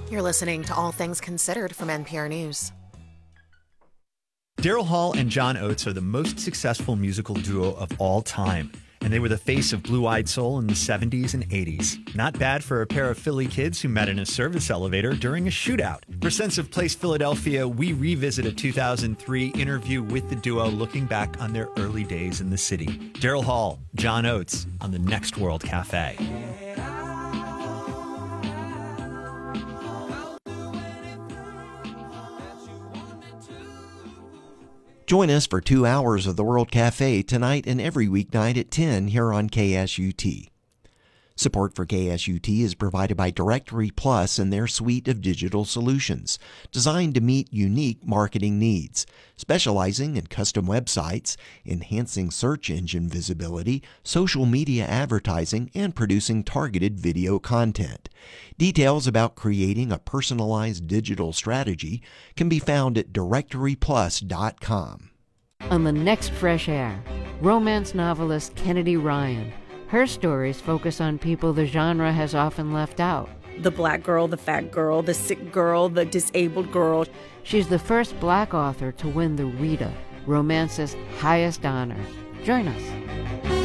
You're listening to All Things Considered from NPR News. Daryl Hall and John Oates are the most successful musical duo of all time, and they were the face of blue-eyed soul in the 70s and 80s. Not bad for a pair of Philly kids who met in a service elevator during a shootout. For Sense of Place Philadelphia, we revisit a 2003 interview with the duo looking back on their early days in the city. Daryl Hall, John Oates on the Next World Cafe. Join us for 2 hours of the World Cafe tonight and every weeknight at 10 here on KSUT. Support for KSUT is provided by Directory Plus and their suite of digital solutions designed to meet unique marketing needs, specializing in custom websites, enhancing search engine visibility, social media advertising, and producing targeted video content. Details about creating a personalized digital strategy can be found at directoryplus.com. On the next Fresh Air, romance novelist Kennedy Ryan. Her stories focus on people the genre has often left out. The black girl, the fat girl, the sick girl, the disabled girl. She's the first black author to win the Rita, romance's highest honor. Join us.